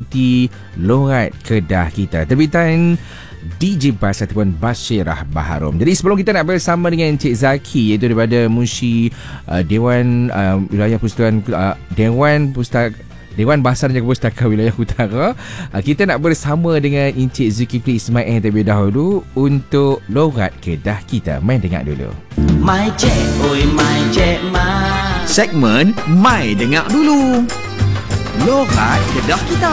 mengikuti logat Kedah kita terbitan DJ Bas ataupun Basyirah Baharom. Jadi sebelum kita nak bersama dengan Encik Zaki, iaitu daripada Munshi Dewan Wilayah Pustakaan Dewan Bahasa dan Jaga Pustaka Wilayah Utara, kita nak bersama dengan Encik Zulkifli Ismail terlebih dahulu untuk logat Kedah kita. Main dengar dulu. Mai cek, oi mai cek mai. Segmen Mai Dengar Dulu. Logat Kedah kita.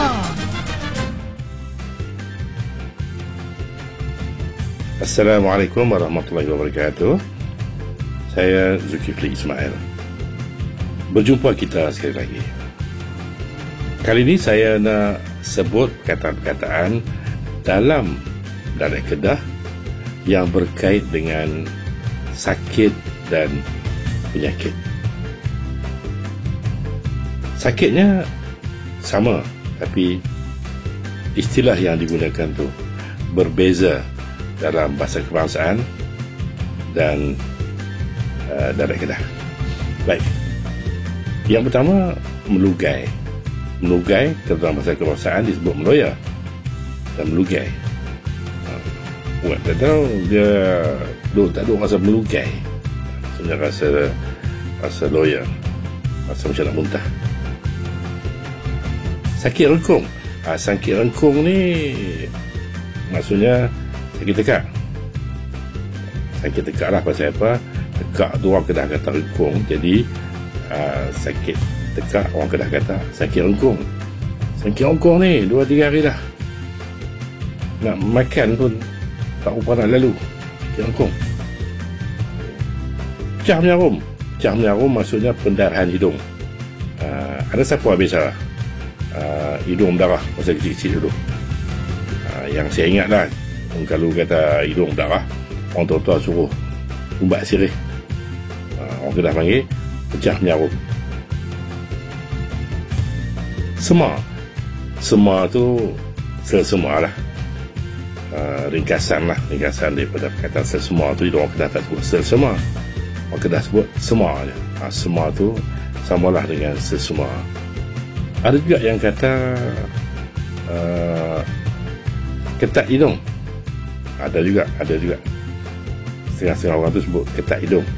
Assalamualaikum warahmatullahi wabarakatuh. Saya Zulkifli Ismail. Berjumpa kita sekali lagi. Kali ini saya nak sebut perkataan-perkataan dalam dialek Kedah yang berkait dengan sakit dan penyakit. Sakitnya sama, tapi istilah yang digunakan tu berbeza dalam bahasa kebangsaan dan dialek Kedah. Baik. Yang pertama, melugai. Melugai dalam bahasa kebangsaan disebut meloya dan melugai. Buat tak tahu dia tak ada rasa melugai, sebenarnya rasa loya, rasa macam nak muntah. Sakit rengkung. Sakit rengkung ni maksudnya sakit tekak. Sakit tekak lah, pasal apa? Tekak tu orang Kedah kata rengkung. Jadi sakit tekak orang Kedah kata sakit rengkung. Sakit rengkung ni 2-3 hari dah, nak makan pun tak rupa nak lalu. Sakit rengkung. Pecah menyarum. Pecah menyarum maksudnya pendarahan hidung. Ada siapa biasa hidung berdarah masa kecil-kecil dulu? Yang saya ingat lah, kalau kata hidung berdarah, orang tua-tua suruh ubat sirih. Orang Kedah panggil pecah menyarum. Sema tu selsema lah. Ringkasan daripada perkataan selsema tu. Orang Kedah tak sebut selsema, orang Kedah sebut sema je. Sema tu samalah dengan selsema. Ada juga yang kata ketat hidung. Ada juga setengah-setengah orang tu sebut ketat hidung.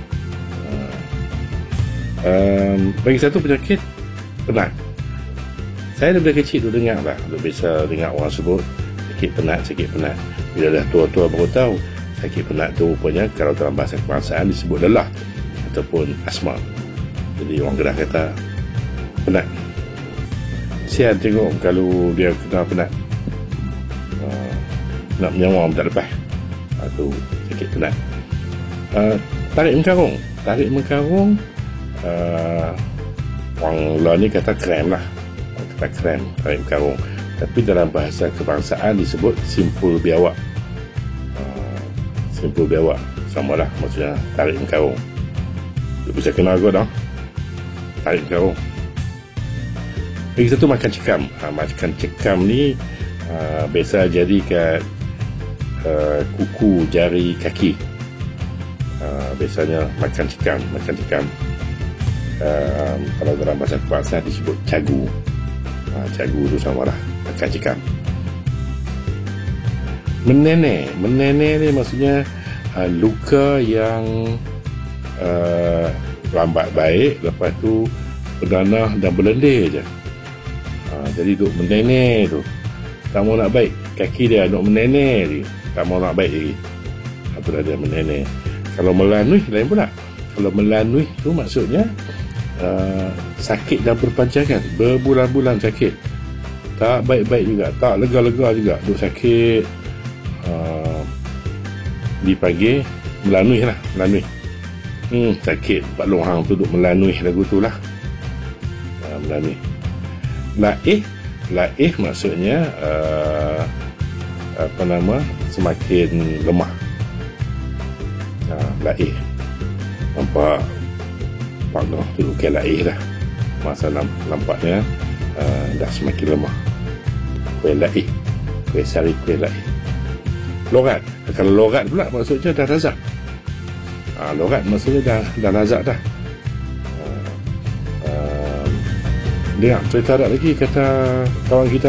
Bagi satu penyakit penat. Saya daripada kecil tu dengar lah, biasa dengar orang sebut sakit penat. Bila dah tua-tua baru tahu sakit penat tu rupanya kalau dalam bahasa kebangsaan disebut lelah ataupun asma. Jadi orang Kedah kata penat. Sian tengok kalau dia kena penat, nak menyawam tak lepas, tu sakit penat. Tarik mengkarung, orang luar ni kata krem lah. Krem, tarik mengkarung. Tapi dalam bahasa kebangsaan disebut simpul biawak. Simpul biawak sama lah, maksudnya tarik mengkarung. Dia bisa kenal kau dah, tarik mengkarung. Lagi satu, makan cekam. Makan cekam ni biasa jadi kat kuku jari kaki. Biasanya makan cekam. Kalau dalam bahasa kebangsaan disebut cagu. Cagu tu sama lah, makan cekam. Meneneh ni maksudnya luka yang lambat baik, lepas tu berdanah dan berlendir je. Jadi duk meneneh tu, tak mau nak baik. Kaki dia duk meneneh je, tak mau nak baik lagi. Itu dah dia meneneh. Kalau melanui lain pula. Kalau melanui tu maksudnya sakit dah berpanjangan, berbulan-bulan sakit, tak baik-baik juga, tak lega-lega juga, duk sakit. Dipanggil melanui lah, melanui. Sakit Pak Long Hang tu duk melanui lagu tu lah. Melanui. Laih maksudnya semakin lemah. Laih. Nampak Pak Long tu bukan laih dah. Masa nampaknya dah semakin lemah. Kuih laih. Kuih sari kuih laih. Logat. Kalau logat pula maksudnya dah razak. Logat maksudnya dah razak dah. Dengar cerita ada lagi kata kawan kita